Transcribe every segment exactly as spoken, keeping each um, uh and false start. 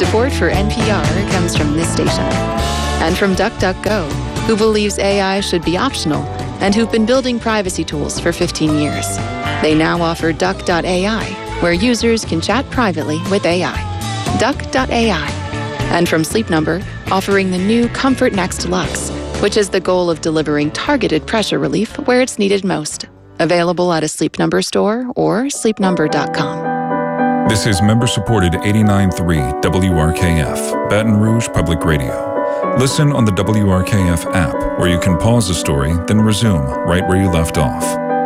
Support for N P R comes from this station and from DuckDuckGo, who believes A I should be optional and who've been building privacy tools for fifteen years. They now offer Duck dot A I, where users can chat privately with A I. Duck dot A I. And from Sleep Number, offering the new Comfort Next Luxe, which is the goal of delivering targeted pressure relief where it's needed most. Available at a Sleep Number store or sleep number dot com. This is member-supported eighty-nine point three W R K F, Baton Rouge Public Radio. Listen on the W R K F app, where you can pause the story, then resume right where you left off.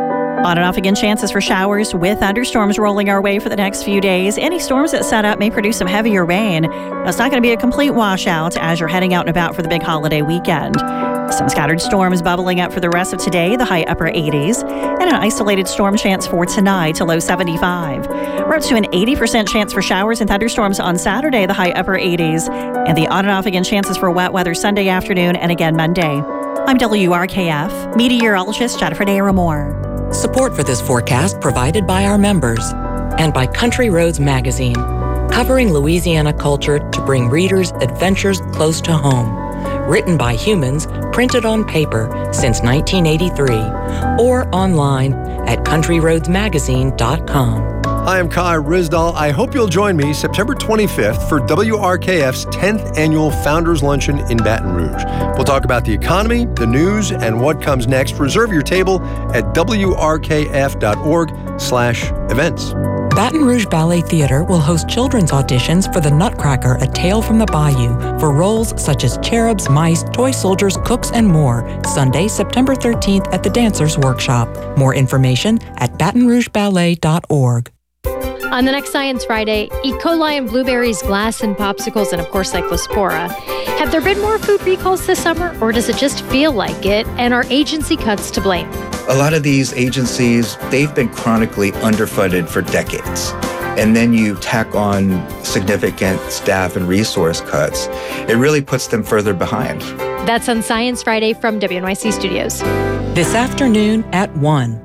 On and off again, chances for showers with thunderstorms rolling our way for the next few days. Any storms that set up may produce some heavier rain. It's not going to be a complete washout as you're heading out and about for the big holiday weekend. Some scattered storms bubbling up for the rest of today, the high upper eighties, and an isolated storm chance for tonight, a low seventy-five. We're up to an eighty percent chance for showers and thunderstorms on Saturday, the high upper eighties, and the on and off again chances for wet weather Sunday afternoon and again Monday. I'm W R K F meteorologist Jennifer Naramore. Support for this forecast provided by our members and by Country Roads Magazine, covering Louisiana culture to bring readers adventures close to home. Written by humans, printed on paper since nineteen eighty-three, or online at country roads magazine dot com. Hi, I'm Kai Rizdal. I hope you'll join me September twenty-fifth for W R K F's tenth Annual Founders Luncheon in Baton Rouge. We'll talk about the economy, the news, and what comes next. Reserve your table at W R K F dot org slash events. Baton Rouge Ballet Theatre will host children's auditions for The Nutcracker, A Tale from the Bayou, for roles such as cherubs, mice, toy soldiers, cooks, and more, Sunday, September thirteenth at the Dancers Workshop. More information at baton rouge ballet dot org. On the next Science Friday, E. coli and blueberries, glass and popsicles, and of course Cyclospora. Have there been more food recalls this summer, or does it just feel like it, and are agency cuts to blame? A lot of these agencies, they've been chronically underfunded for decades. And then you tack on significant staff and resource cuts, it really puts them further behind. That's on Science Friday from W N Y C Studios. This afternoon at one.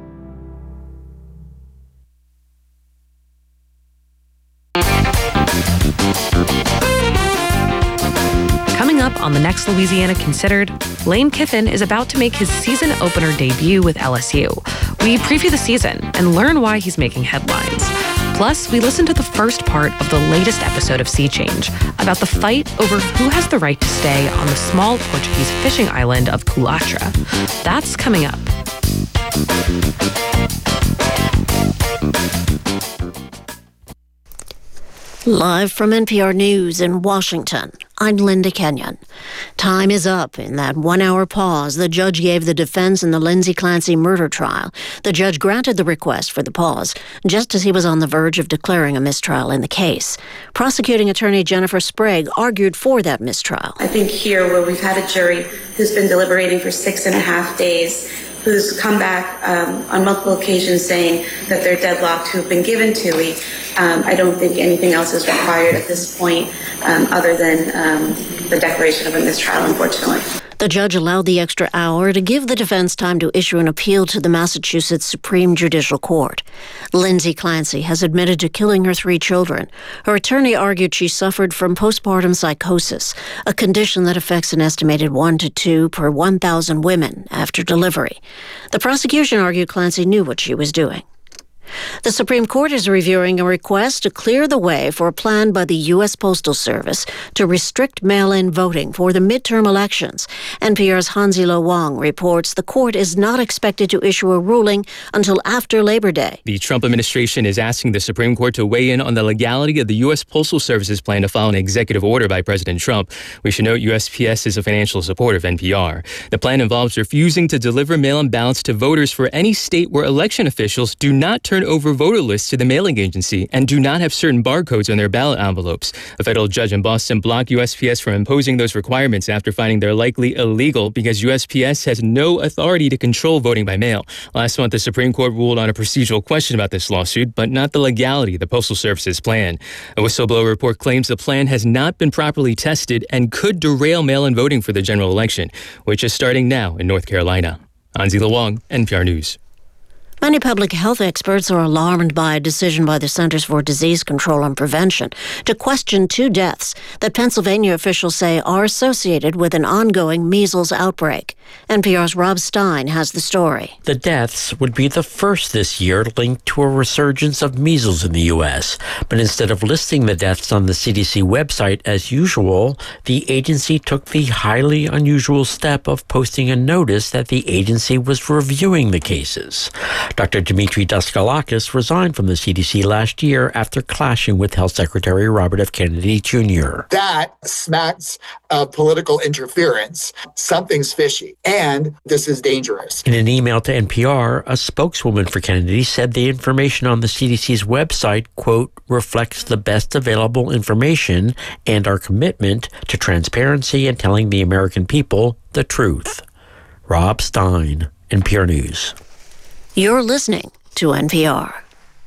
Coming up on the next Louisiana Considered, Lane Kiffin is about to make his season opener debut with L S U. We preview the season and learn why he's making headlines. Plus, we listen to the first part of the latest episode of Sea Change about the fight over who has the right to stay on the small Portuguese fishing island of Culatra. That's coming up. Live from N P R News in Washington, I'm Linda Kenyon. Time is up in that one-hour pause the judge gave the defense in the Lindsay Clancy murder trial. The judge granted the request for the pause, just as he was on the verge of declaring a mistrial in the case. Prosecuting attorney Jennifer Sprague argued for that mistrial. I think here, where we've had a jury who's been deliberating for six and a half days, who's come back um, on multiple occasions saying that they're deadlocked, who've been given two weeks. Um, I don't think anything else is required at this point um, other than um, the declaration of a mistrial, unfortunately. The judge allowed the extra hour to give the defense time to issue an appeal to the Massachusetts Supreme Judicial Court. Lindsay Clancy has admitted to killing her three children. Her attorney argued she suffered from postpartum psychosis, a condition that affects an estimated one to two per one thousand women after delivery. The prosecution argued Clancy knew what she was doing. The Supreme Court is reviewing a request to clear the way for a plan by the U S Postal Service to restrict mail-in voting for the midterm elections. N P R's Hansilo Wang reports the court is not expected to issue a ruling until after Labor Day. The Trump administration is asking the Supreme Court to weigh in on the legality of the U S Postal Service's plan to file an executive order by President Trump. We should note U S P S is a financial supporter of N P R. The plan involves refusing to deliver mail-in ballots to voters for any state where election officials do not turn over voter lists to the mailing agency and do not have certain barcodes on their ballot envelopes. A federal judge in Boston blocked U S P S from imposing those requirements after finding they're likely illegal because U S P S has no authority to control voting by mail. Last month, the Supreme Court ruled on a procedural question about this lawsuit, but not the legality of the Postal Service's plan. A whistleblower report claims the plan has not been properly tested and could derail mail-in voting for the general election, which is starting now in North Carolina. Anzi Lawang, N P R News. Many public health experts are alarmed by a decision by the Centers for Disease Control and Prevention to question two deaths that Pennsylvania officials say are associated with an ongoing measles outbreak. N P R's Rob Stein has the story. The deaths would be the first this year linked to a resurgence of measles in the U S. But instead of listing the deaths on the C D C website as usual, the agency took the highly unusual step of posting a notice that the agency was reviewing the cases. Doctor Dimitri Daskalakis resigned from the C D C last year after clashing with Health Secretary Robert F. Kennedy Junior That smacks of political interference. Something's fishy, and this is dangerous. In an email to N P R, a spokeswoman for Kennedy said the information on the C D C's website, quote, reflects the best available information and our commitment to transparency and telling the American people the truth. Rob Stein, N P R News. You're listening to N P R.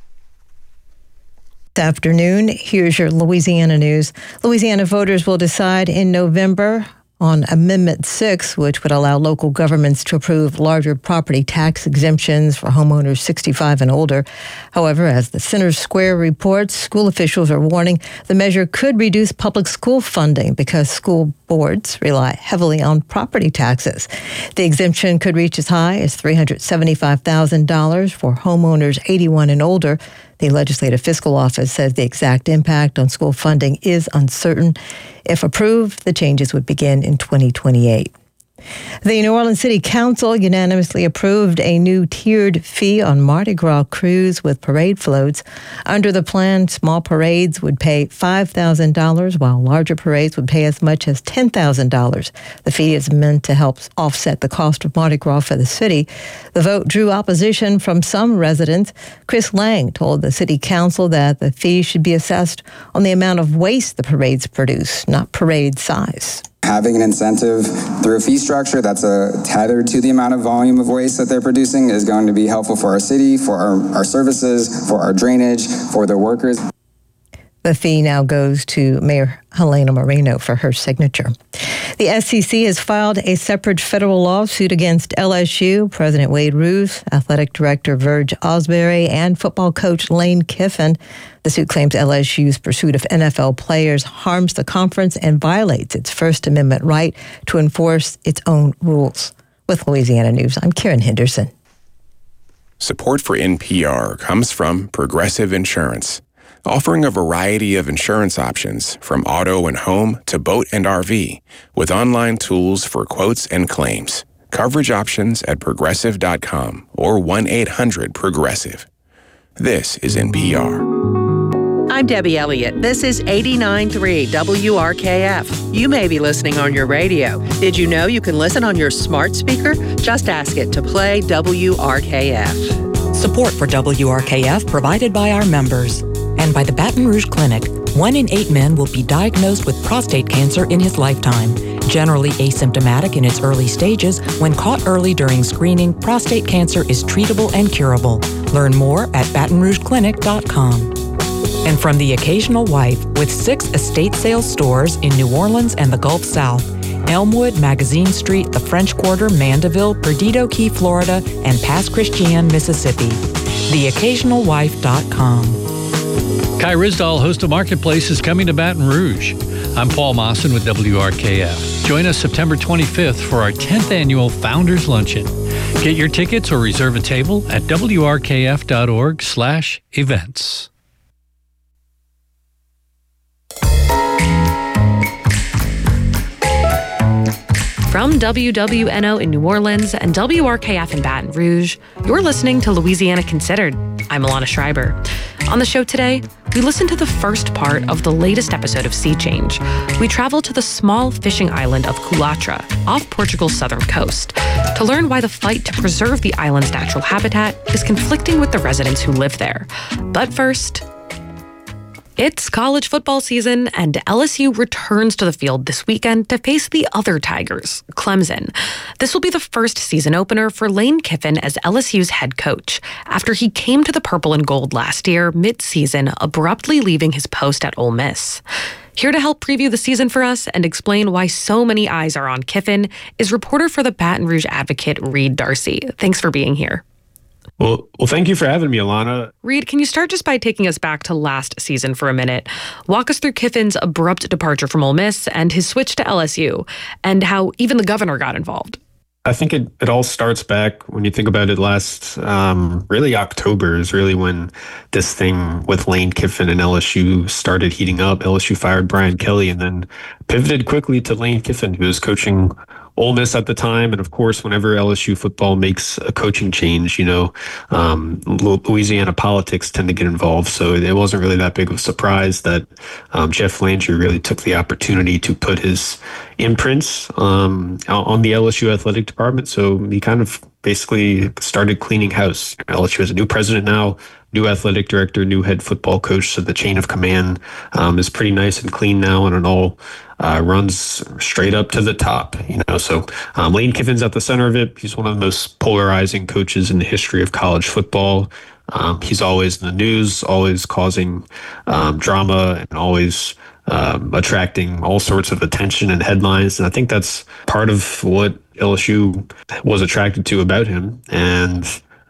This afternoon, here's your Louisiana news. Louisiana voters will decide in November on Amendment six, which would allow local governments to approve larger property tax exemptions for homeowners sixty-five and older. However, as the Center Square reports, school officials are warning the measure could reduce public school funding because school boards rely heavily on property taxes. The exemption could reach as high as three hundred seventy-five thousand dollars for homeowners eighty-one and older. The Legislative Fiscal Office says the exact impact on school funding is uncertain. If approved, the changes would begin in twenty twenty-eight. The New Orleans City Council unanimously approved a new tiered fee on Mardi Gras cruise with parade floats. Under the plan, small parades would pay five thousand dollars, while larger parades would pay as much as ten thousand dollars. The fee is meant to help offset the cost of Mardi Gras for the city. The vote drew opposition from some residents. Chris Lang told the City Council that the fee should be assessed on the amount of waste the parades produce, not parade size. Having an incentive through a fee structure that's uh, tethered to the amount of volume of waste that they're producing is going to be helpful for our city, for our, our services, for our drainage, for their workers. The fee now goes to Mayor Helena Moreno for her signature. The S E C has filed a separate federal lawsuit against L S U, President Wade Roos, Athletic Director Verge Osbury, and football coach Lane Kiffin. The suit claims L S U's pursuit of N F L players harms the conference and violates its First Amendment right to enforce its own rules. With Louisiana News, I'm Karen Henderson. Support for N P R comes from Progressive Insurance, offering a variety of insurance options from auto and home to boat and R V, with online tools for quotes and claims. Coverage options at progressive dot com or one eight hundred progressive. This is N P R. I'm Debbie Elliott. This is eighty-nine point three W R K F. You may be listening on your radio. Did you know you can listen on your smart speaker? Just ask it to play W R K F. Support for W R K F provided by our members and by the Baton Rouge Clinic. One in eight men will be diagnosed with prostate cancer in his lifetime. Generally asymptomatic in its early stages, when caught early during screening, prostate cancer is treatable and curable. Learn more at baton rouge clinic dot com. And from The Occasional Wife, with six estate sales stores in New Orleans and the Gulf South, Elmwood, Magazine Street, the French Quarter, Mandeville, Perdido Key, Florida, and Pass Christian, Mississippi. the occasional wife dot com. Kai Ryssdal, host of Marketplace, is coming to Baton Rouge. I'm Paul Mawson with W R K F. Join us September twenty-fifth for our tenth annual Founders Luncheon. Get your tickets or reserve a table at W R K F dot org slash events. From W W N O in New Orleans and W R K F in Baton Rouge, you're listening to Louisiana Considered. I'm Alana Schreiber. On the show today, we listen to the first part of the latest episode of Sea Change. We travel to the small fishing island of Culatra, off Portugal's southern coast, to learn why the fight to preserve the island's natural habitat is conflicting with the residents who live there. But first, it's college football season, and L S U returns to the field this weekend to face the other Tigers, Clemson. This will be the first season opener for Lane Kiffin as L S U's head coach, after he came to the purple and gold last year, mid-season, abruptly leaving his post at Ole Miss. Here to help preview the season for us and explain why so many eyes are on Kiffin is reporter for the Baton Rouge Advocate, Reed Darcy. Thanks for being here. Well, well, thank you for having me, Alana. Reed, can you start just by taking us back to last season for a minute? Walk us through Kiffin's abrupt departure from Ole Miss and his switch to L S U, and how even the governor got involved. I think it, it all starts back when you think about it last, um, really October is really when this thing with Lane Kiffin and L S U started heating up. L S U fired Brian Kelly and then pivoted quickly to Lane Kiffin, who was coaching Ole Miss at the time. And of course, whenever L S U football makes a coaching change, you know, um, Louisiana politics tend to get involved. So it wasn't really that big of a surprise that um, Jeff Landry really took the opportunity to put his imprints um, on the L S U athletic department. So he kind of basically started cleaning house. L S U has a new president now, new athletic director, new head football coach. So the chain of command um, is pretty nice and clean now, and it all uh, runs straight up to the top. You know, so um, Lane Kiffin's at the center of it. He's one of the most polarizing coaches in the history of college football. Um, he's always in the news, always causing um, drama, and always um, attracting all sorts of attention and headlines. And I think that's part of what L S U was attracted to about him. And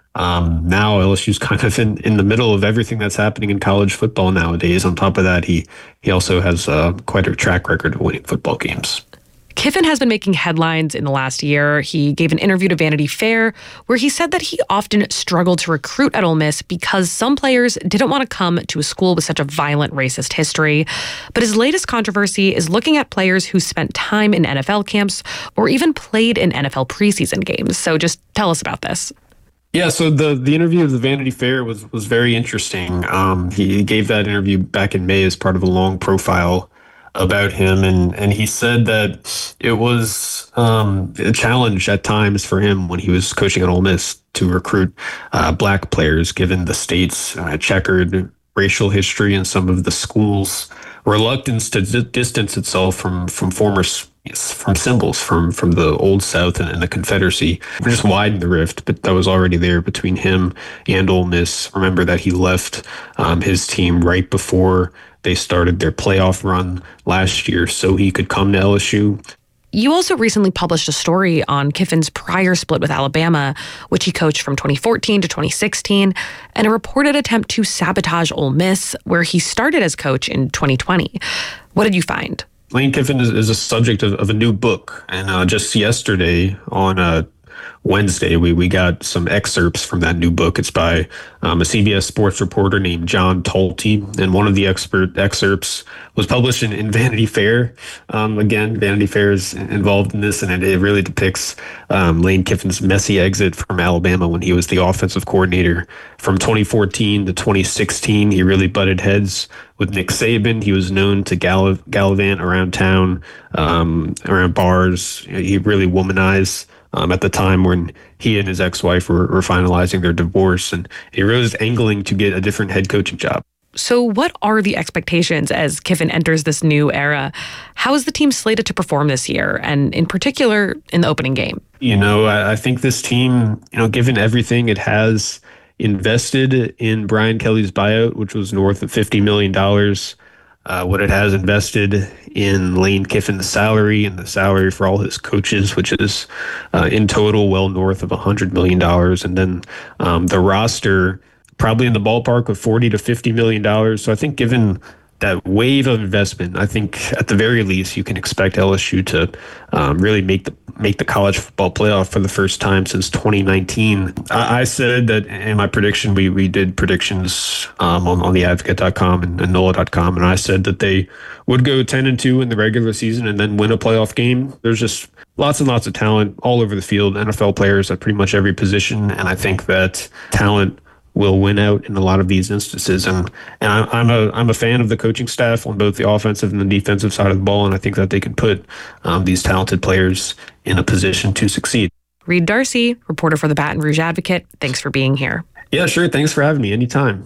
Um, now L S U's kind of in, in the middle of everything that's happening in college football nowadays. On top of that, he he also has uh, quite a track record of winning football games. Kiffin has been making headlines in the last year. He gave an interview to Vanity Fair where he said that he often struggled to recruit at Ole Miss because some players didn't want to come to a school with such a violent racist history. But his latest controversy is looking at players who spent time in N F L camps or even played in N F L preseason games. So just tell us about this. Yeah, so the, the interview of the Vanity Fair was, was very interesting. Um, he gave that interview back in May as part of a long profile about him, and, and he said that it was um, a challenge at times for him when he was coaching at Ole Miss to recruit uh, black players, given the state's uh, checkered racial history and some of the school's reluctance to d- distance itself from from former from symbols from from the Old South and, and the Confederacy. We just widened the rift, but that was already there between him and Ole Miss. Remember that he left um, his team right before they started their playoff run last year so he could come to L S U. You also recently published a story on Kiffin's prior split with Alabama, which he coached from twenty fourteen to twenty sixteen, and a reported attempt to sabotage Ole Miss, where he started as coach in twenty twenty. What did you find? Lane Kiffin is, is a subject of, of a new book. And uh, just yesterday on uh, Wednesday, we, we got some excerpts from that new book. It's by um, a C B S Sports reporter named John Tolte. And one of the expert excerpts was published in, in Vanity Fair. Um, again, Vanity Fair is involved in this, and it, it really depicts um, Lane Kiffin's messy exit from Alabama when he was the offensive coordinator. From twenty fourteen to twenty sixteen, he really butted heads with Nick Saban. He was known to gall- gallivant around town, um, around bars. He really womanized Um, at the time when he and his ex-wife were, were finalizing their divorce, and he really was angling to get a different head coaching job. So what are the expectations as Kiffin enters this new era? How is the team slated to perform this year, and in particular in the opening game? You know, I, I think this team, you know, given everything it has invested in Brian Kelly's buyout, which was north of fifty million dollars, Uh, what it has invested in Lane Kiffin's salary and the salary for all his coaches, which is uh, in total well north of one hundred million dollars. And then um, the roster probably in the ballpark of forty to fifty million dollars. So I think given that wave of investment, I think at the very least you can expect L S U to um, really make the make the college football playoff for the first time since twenty nineteen. I, I said that in my prediction, we we did predictions um, on, on the advocate dot com and, and N O L A dot com, and I said that they would go ten and two in the regular season and then win a playoff game. There's just lots and lots of talent all over the field, N F L players at pretty much every position, and I think that talent will win out in a lot of these instances. And and I'm a I'm a fan of the coaching staff on both the offensive and the defensive side of the ball, and I think that they can put um, these talented players in a position to succeed. Reed Darcy, reporter for the Baton Rouge Advocate, thanks for being here. Yeah, sure. Thanks for having me. Anytime.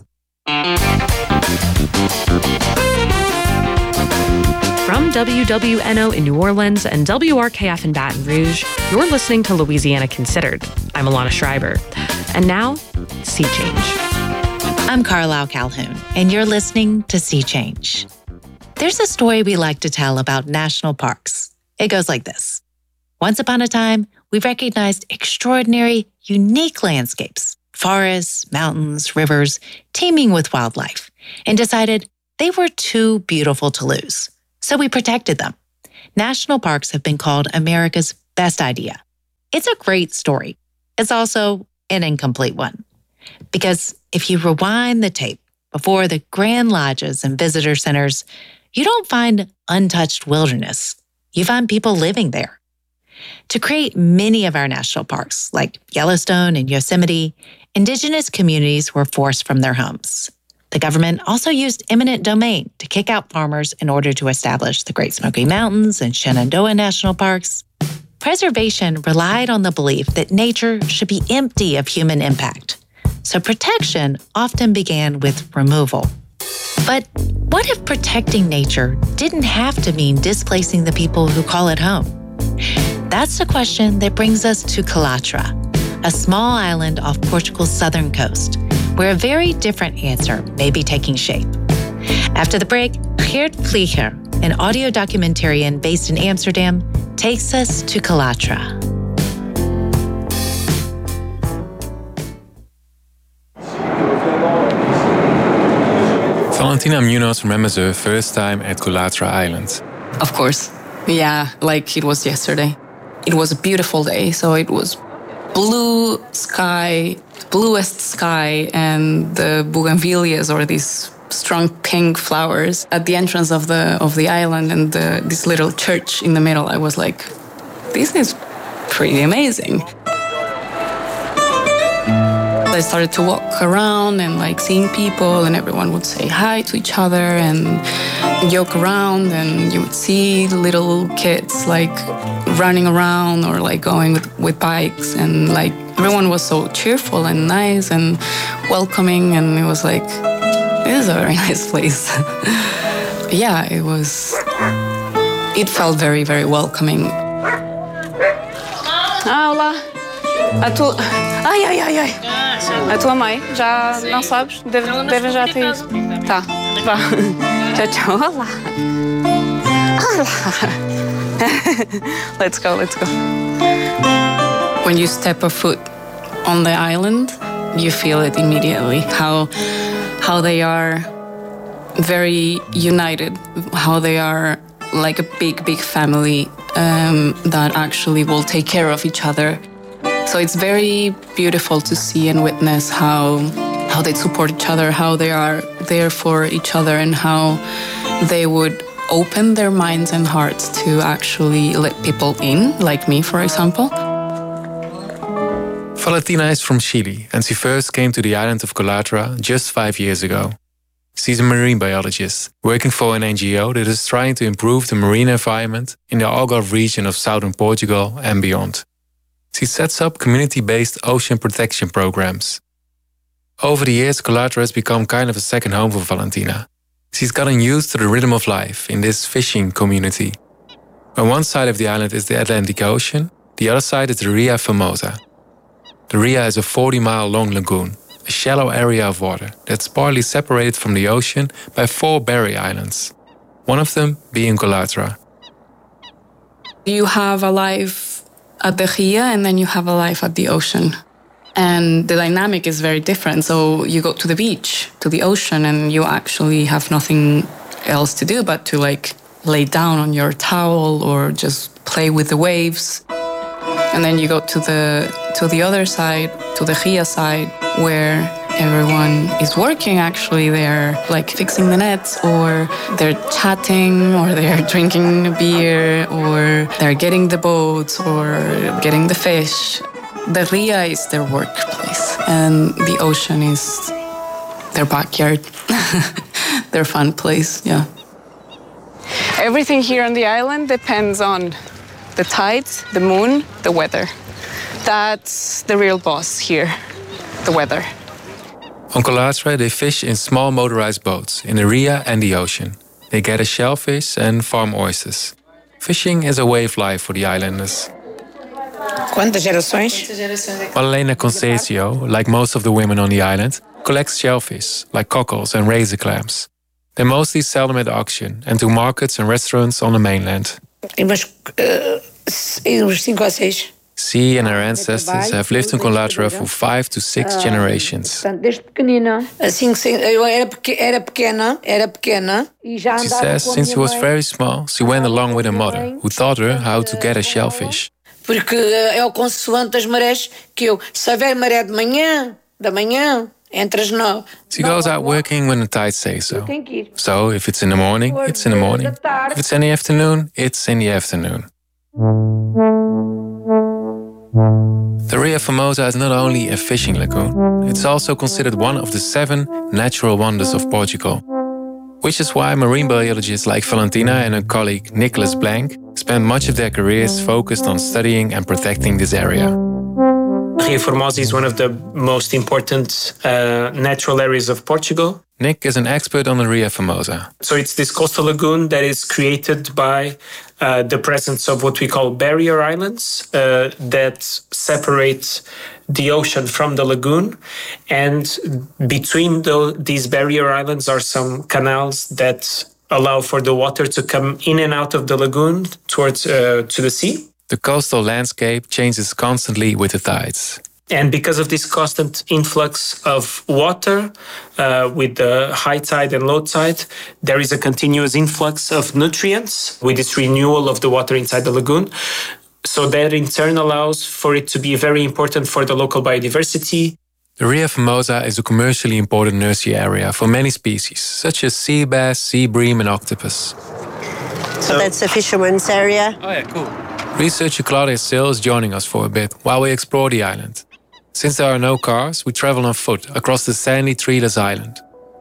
From W W N O in New Orleans and W R K F in Baton Rouge, you're listening to Louisiana Considered. I'm Alana Schreiber. And now, Sea Change. I'm Carlisle Calhoun, and you're listening to Sea Change. There's a story we like to tell about national parks. It goes like this. Once upon a time, we recognized extraordinary, unique landscapes forests, mountains, rivers, teeming with wildlife, and decided they were too beautiful to lose. So we protected them. National parks have been called America's best idea. It's a great story. It's also an incomplete one. Because if you rewind the tape before the Grand Lodges and visitor centers, you don't find untouched wilderness. You find people living there. To create many of our national parks, like Yellowstone and Yosemite, indigenous communities were forced from their homes. The government also used eminent domain to kick out farmers in order to establish the Great Smoky Mountains and Shenandoah National Parks. Preservation relied on the belief that nature should be empty of human impact. So protection often began with removal. But what if protecting nature didn't have to mean displacing the people who call it home? That's the question that brings us to Calatra, a small island off Portugal's southern coast, where a very different answer may be taking shape. After the break, Geert Vlieger, an audio documentarian based in Amsterdam, takes us to Calatra. Valentina Munoz remembers her first time at Calatra Island. Of course. Yeah, like it was yesterday. It was a beautiful day, so it was blue sky, bluest sky, and the bougainvilleas, or these strong pink flowers at the entrance of the of the island, and the, this little church in the middle. I was like, this is pretty amazing. I started to walk around and like seeing people, and everyone would say hi to each other and joke around, and you would see little kids like running around or like going with, with bikes, and like everyone was so cheerful and nice and welcoming, and it was like, this is a very nice place. Yeah, it was, it felt very, very welcoming. Ah, olá. A tua... Ai, ai, ai, ai. A tua mãe, já não sabes? Deve, deve já ter isso. Tá, vá. Tchau, tchau. Olá. Olá. Let's go, let's go. When you step a foot on the island, you feel it immediately. How, how they are very united. How they are like a big, big family um, that actually will take care of each other. So it's very beautiful to see and witness how how they support each other, how they are there for each other, and how they would open their minds and hearts to actually let people in, like me, for example. Valentina is from Chile, and she first came to the island of Calatra just five years ago. She's a marine biologist, working for an N G O that is trying to improve the marine environment in the Algarve region of southern Portugal and beyond. She sets up community-based ocean protection programs. Over the years, Calatra has become kind of a second home for Valentina. She's gotten used to the rhythm of life in this fishing community. On one side of the island is the Atlantic Ocean, the other side is the Ria Famosa. The Ria is a forty-mile-long lagoon, a shallow area of water that's partly separated from the ocean by four barrier islands, one of them being Calatra. You have a life at the Ria, and then you have a life at the ocean. And the dynamic is very different. So you go to the beach, to the ocean, and you actually have nothing else to do but to like lay down on your towel or just play with the waves. And then you go to the to the other side, to the Ria side, where everyone is working. Actually, they're like fixing the nets, or they're chatting, or they're drinking a beer, or they're getting the boats, or getting the fish. The Ria is their workplace, and the ocean is their backyard, their fun place. Yeah. Everything here on the island depends on the tides, the moon, the weather. That's the real boss here, the weather. On Calatra, they fish in small motorized boats in the Ria and the ocean. They gather shellfish and farm oysters. Fishing is a way of life for the islanders. Quantas gerações? Madalena Conceição, like most of the women on the island, collects shellfish, like cockles and razor clams. They mostly sell them at auction and to markets and restaurants on the mainland. Umas uh, cinco ou seis. She and her ancestors have lived in Colatra for five to six generations. Desde pequenina, assim que eu era era pequena, era pequena e já andava. She says since she was very small, she went along with her mother, who taught her how to get a shellfish. Porque é o consoante das marés que eu, se houver maré de manhã, da manhã, entre as nove. She goes out working when the tides say so. So if it's in the morning, it's in the morning. If it's in the afternoon, it's in the afternoon. The Ria Formosa is not only a fishing lagoon, it's also considered one of the seven natural wonders of Portugal. Which is why marine biologists like Valentina and her colleague Nicholas Blank spend much of their careers focused on studying and protecting this area. Ria Formosa is one of the most important uh, natural areas of Portugal. Nick is an expert on the Ria Formosa. So it's this coastal lagoon that is created by uh, the presence of what we call barrier islands uh, that separate the ocean from the lagoon. And between the, these barrier islands are some canals that allow for the water to come in and out of the lagoon towards uh, to the sea. The coastal landscape changes constantly with the tides. And because of this constant influx of water uh, with the high tide and low tide, there is a continuous influx of nutrients with this renewal of the water inside the lagoon. So that in turn allows for it to be very important for the local biodiversity. The Ria Formosa is a commercially important nursery area for many species, such as sea bass, sea bream and octopus. So that's a fisherman's area? Oh yeah, cool. Researcher Claudia Sill is joining us for a bit while we explore the island. Since there are no cars, we travel on foot across the sandy, treeless island.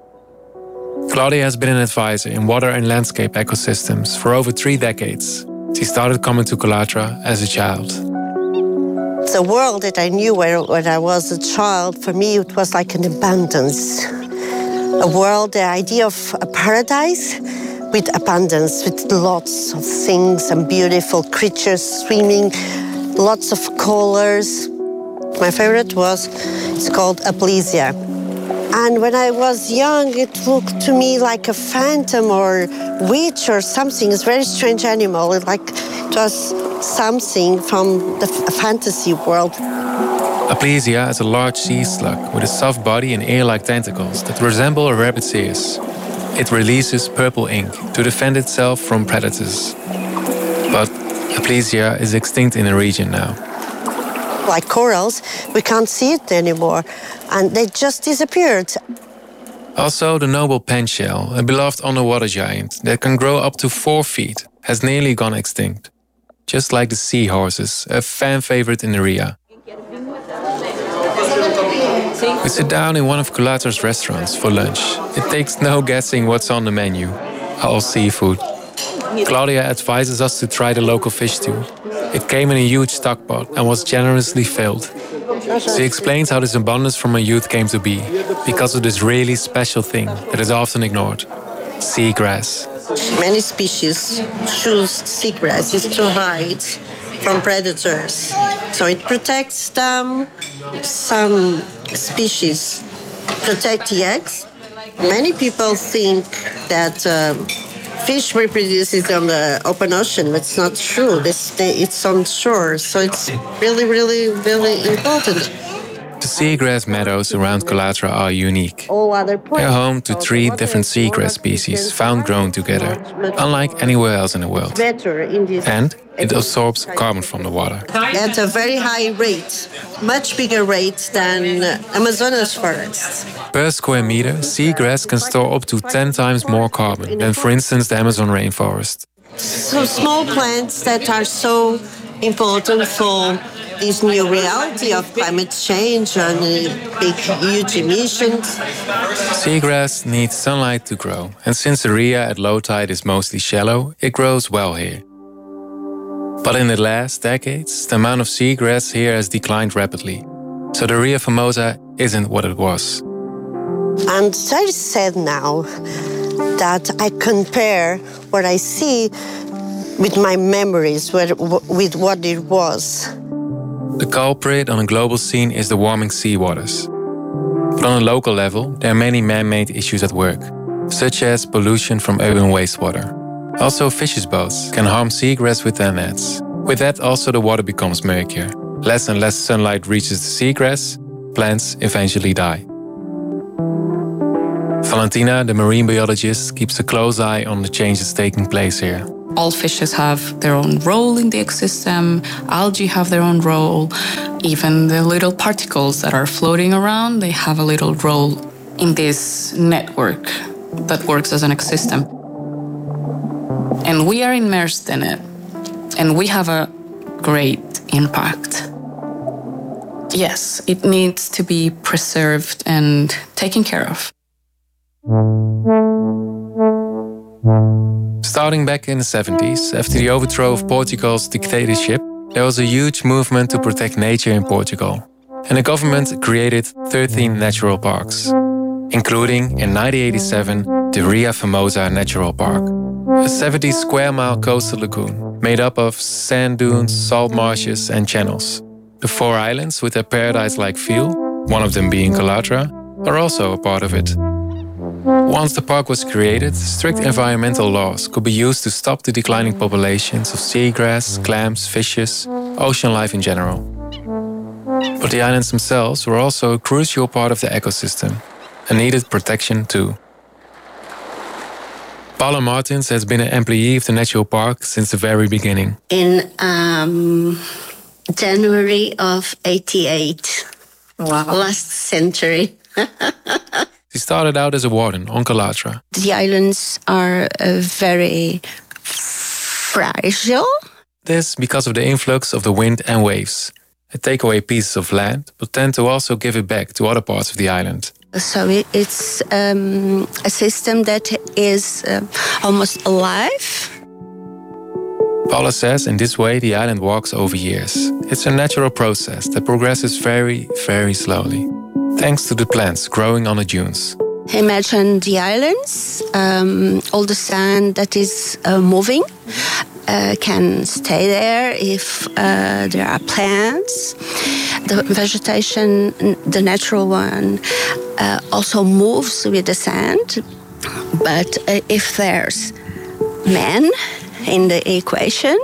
Claudia has been an advisor in water and landscape ecosystems for over three decades. She started coming to Colatra as a child. The world that I knew when, when I was a child, for me, it was like an abundance. A world, the idea of a paradise with abundance, with lots of things and beautiful creatures swimming, lots of colors. My favorite was, it's called Aplysia. And when I was young, it looked to me like a phantom or witch or something. It's a very strange animal. It like it was something from the f- fantasy world. Aplysia is a large sea slug with a soft body and ear-like tentacles that resemble a rabbit's ears. It releases purple ink to defend itself from predators. But Aplysia is extinct in the region now. Like corals, we can't see it anymore, and they just disappeared. Also, the noble pen shell, a beloved underwater giant that can grow up to four feet, has nearly gone extinct. Just like the seahorses, a fan favorite in the Ria. We sit down in one of Colatra's restaurants for lunch. It takes no guessing what's on the menu. All seafood. Claudia advises us to try the local fish stew. It came in a huge stock pot and was generously filled. She explains how this abundance from her youth came to be, because of this really special thing that is often ignored: seagrass. Many species choose seagrass to hide from predators. So it protects them. Some species protect the eggs. Many people think that um, fish reproduces on the open ocean, but it's not true. It's, it's on shore, so it's really, really, really important. The seagrass meadows around Colatra are unique. All other They're home to three different seagrass species found grown together, unlike anywhere else in the world. Better in this. And it absorbs carbon from the water. At a very high rate, much bigger rate than Amazonas forests. Per square meter, seagrass can store up to ten times more carbon than, for instance, the Amazon rainforest. So small plants that are so important for this new reality of climate change and big, huge emissions. Seagrass needs sunlight to grow, and since the Ria at low tide is mostly shallow, it grows well here. But in the last decades, the amount of seagrass here has declined rapidly, so the Ria Formosa isn't what it was. I'm very sad now that I compare what I see with my memories, with what it was. The culprit on a global scene is the warming seawaters. But on a local level, there are many man-made issues at work, such as pollution from urban wastewater. Also, fishers' boats can harm seagrass with their nets. With that, also the water becomes murkier. Less and less sunlight reaches the seagrass, plants eventually die. Valentina, the marine biologist, keeps a close eye on the changes taking place here. All fishes have their own role in the ecosystem, algae have their own role, even the little particles that are floating around, they have a little role in this network that works as an ecosystem. And we are immersed in it, and we have a great impact. Yes, it needs to be preserved and taken care of. Starting back in the seventies, after the overthrow of Portugal's dictatorship, there was a huge movement to protect nature in Portugal. And the government created thirteen natural parks, including in nineteen eighty-seven the Ria Formosa Natural Park, a seventy square mile coastal lagoon made up of sand dunes, salt marshes and channels. The four islands with their paradise-like feel, one of them being Calatra, are also a part of it. Once the park was created, strict environmental laws could be used to stop the declining populations of seagrass, clams, fishes, ocean life in general. But the islands themselves were also a crucial part of the ecosystem and needed protection too. Paula Martins has been an employee of the Natural Park since the very beginning. In um, January of eighty-eight, wow. Last century. She started out as a warden on Calatra. The islands are uh, very fragile. This because of the influx of the wind and waves. They take away pieces of land, but tend to also give it back to other parts of the island. So it, it's um, a system that is uh, almost alive. Paula says in this way the island walks over years. It's a natural process that progresses very, very slowly, thanks to the plants growing on the dunes. Imagine the islands, um, all the sand that is uh, moving uh, can stay there if uh, there are plants. The vegetation, the natural one, uh, also moves with the sand. But uh, if there's man in the equation,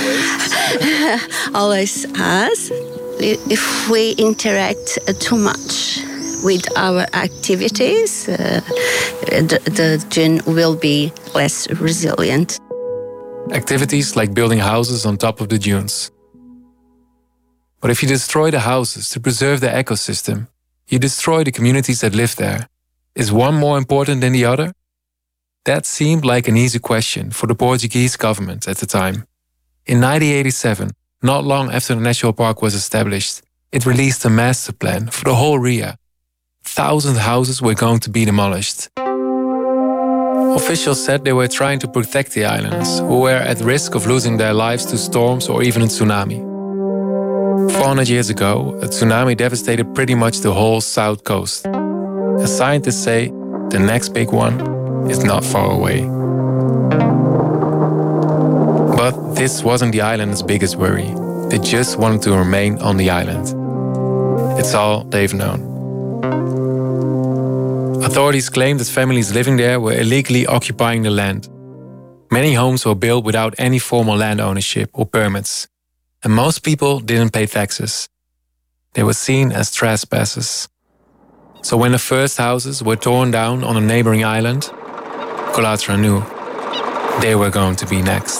always us, if we interact too much with our activities, uh, the, the dune will be less resilient. Activities like building houses on top of the dunes. But if you destroy the houses to preserve the ecosystem, you destroy the communities that live there. Is one more important than the other? That seemed like an easy question for the Portuguese government at the time. In nineteen eighty-seven, not long after the national park was established, it released a master plan for the whole Ria. Thousand houses were going to be demolished. Officials said they were trying to protect the islanders, who were at risk of losing their lives to storms or even a tsunami. four hundred years ago, a tsunami devastated pretty much the whole south coast. And scientists say the next big one is not far away. But this wasn't the islanders' biggest worry. They just wanted to remain on the island. It's all they've known. Authorities claimed that families living there were illegally occupying the land. Many homes were built without any formal land ownership or permits, and most people didn't pay taxes. They were seen as trespassers. So when the first houses were torn down on a neighboring island, Calatra knew they were going to be next.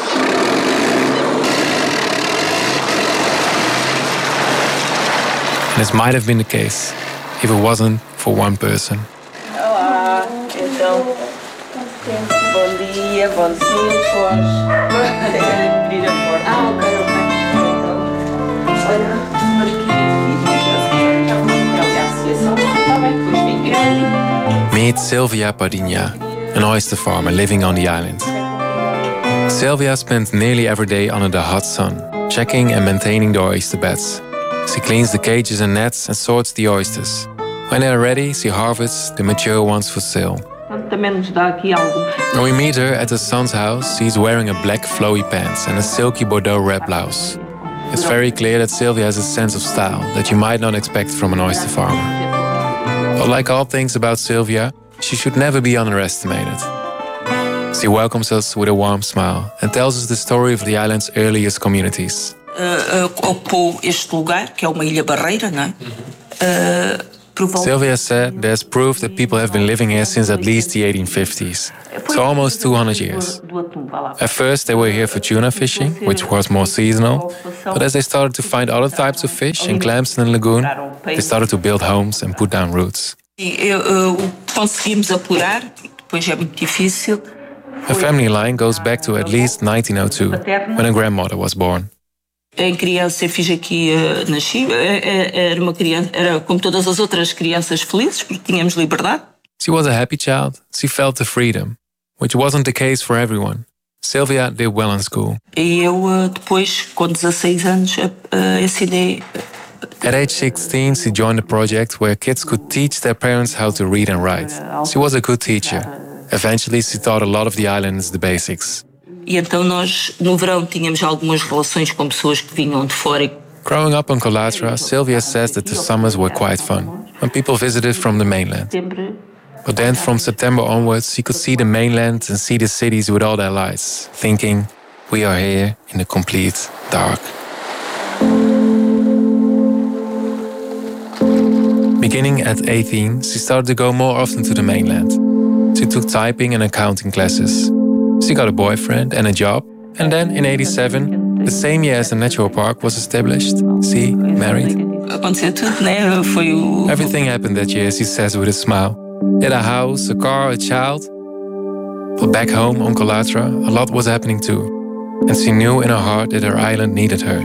And this might have been the case if it wasn't for one person. Olá, então, bom dia, bom dia, abrir a porta. Ah, ok, ok. Olha, marquei, Meet Sylvia Padinha, an oyster farmer living on the island. Sylvia spends nearly every day under the hot sun, checking and maintaining the oyster beds. She cleans the cages and nets and sorts the oysters. When they are ready, she harvests the mature ones for sale. When we meet her at her son's house, she's wearing a black flowy pants and a silky Bordeaux red blouse. It's very clear that Sylvia has a sense of style that you might not expect from an oyster farmer. But like all things about Sylvia, she should never be underestimated. She welcomes us with a warm smile and tells us the story of the island's earliest communities. uh, uh, ocupou este lugar, que é uma ilha barreira, não é? Uh, Sylvia said there's proof that people have been living here since at least the eighteen fifties, so almost two hundred years. At first they were here for tuna fishing, which was more seasonal, but as they started to find other types of fish and clams in the lagoon, they started to build homes and put down roots. Conseguimos apurar, depois é muito difícil. Her family line goes back to at least nineteen oh two, when her grandmother was born. Em criança, eu fiz aqui, uh, nasci, era uma criança, era como todas as outras crianças felizes, porque tínhamos liberdade. She was a happy child. She felt the freedom, which wasn't the case for everyone. Sylvia did well in school. E eu, uh, depois, com dezasseis anos, uh, ensinei. At age sixteen, she joined a project where kids could teach their parents how to read and write. She was a good teacher. Eventually, she taught a lot of the islands the basics. E então nós, no verão, tínhamos algumas relações com pessoas que vinham de fora. Growing up on Colatra, Sylvia says that the summers were quite fun, when people visited from the mainland. But then from September onwards, she could see the mainland and see the cities with all their lights, thinking, we are here in the complete dark. Beginning at eighteen, she started to go more often to the mainland. She took typing and accounting classes. She got a boyfriend and a job, and then in eighty-seven, the same year as the natural park was established, she married. Everything happened that year, she says with a smile. She had a house, a car, a child. But back home on Colatra, a lot was happening too, and she knew in her heart that her island needed her.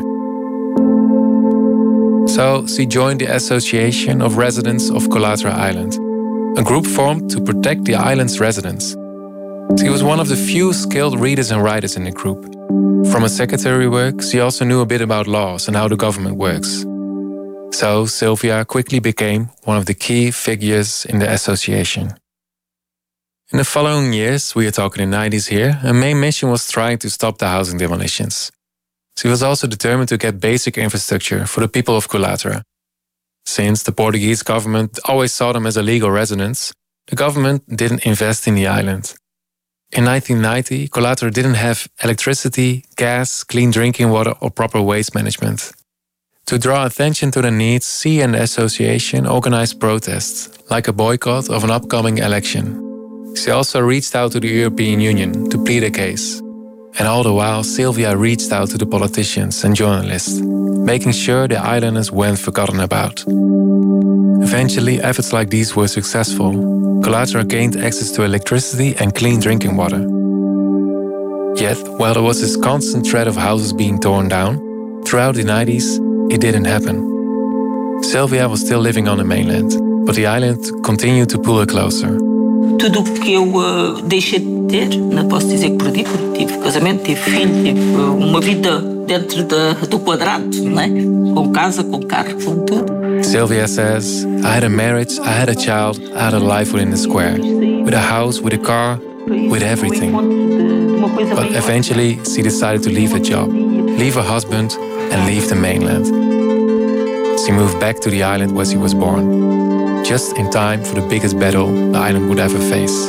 So she joined the Association of Residents of Colatra Island, a group formed to protect the island's residents. She was one of the few skilled readers and writers in the group. From her secretary work, she also knew a bit about laws and how the government works. So Sylvia quickly became one of the key figures in the association. In the following years, we are talking in the nineties here, her main mission was trying to stop the housing demolitions. She was also determined to get basic infrastructure for the people of Colatra. Since the Portuguese government always saw them as illegal residents, the government didn't invest in the island. In nineteen ninety, Colatra didn't have electricity, gas, clean drinking water, or proper waste management. To draw attention to the needs, she and the association organized protests, like a boycott of an upcoming election. She also reached out to the European Union to plead a case. And all the while, Sylvia reached out to the politicians and journalists, making sure the islanders weren't forgotten about. Eventually, efforts like these were successful. Colatra gained access to electricity and clean drinking water. Yet, while there was this constant threat of houses being torn down, throughout the nineties, it didn't happen. Sylvia was still living on the mainland, but the island continued to pull her closer. Tudo o que eu uh, deixei de ter, não posso dizer que perdi, porque tive casamento, tive filho, tive uh, uma vida dentro da, do quadrado, não é? Com casa, com carro, com tudo. Sylvia says, I had a marriage, I had a child, I had a life within the square. With a house, with a car, with everything. But eventually, she decided to leave her job, leave her husband, and leave the mainland. She moved back to the island where she was born, just in time for the biggest battle the island would ever face.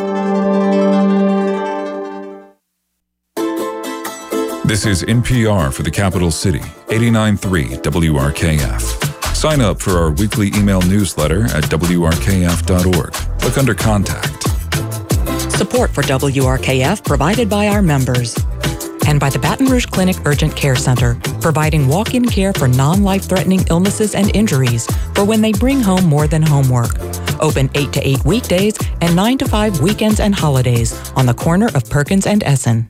This is N P R for the capital city, eighty-nine point three W R K F. Sign up for our weekly email newsletter at W R K F dot org. Look under Contact. Support for W R K F provided by our members. And by the Baton Rouge Clinic Urgent Care Center, providing walk-in care for non-life-threatening illnesses and injuries for when they bring home more than homework. Open eight to eight weekdays and nine to five weekends and holidays on the corner of Perkins and Essen.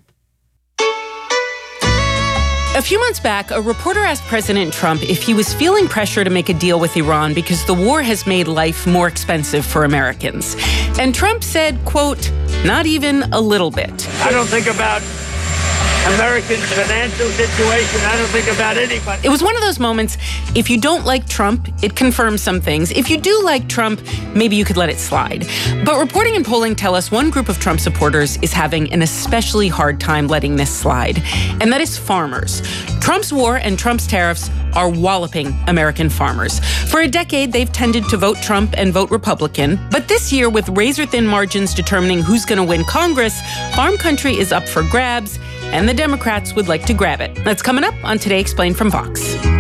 A few months back, a reporter asked President Trump if he was feeling pressure to make a deal with Iran because the war has made life more expensive for Americans. And Trump said, quote, not even a little bit. I don't think about Americans' financial situation. I don't think about anybody. It was one of those moments, if you don't like Trump, it confirms some things. If you do like Trump, maybe you could let it slide. But reporting and polling tell us one group of Trump supporters is having an especially hard time letting this slide, and that is farmers. Trump's war and Trump's tariffs are walloping American farmers. For a decade, they've tended to vote Trump and vote Republican. But this year, with razor-thin margins determining who's going to win Congress, farm country is up for grabs, and the Democrats would like to grab it. That's coming up on Today Explained from Vox.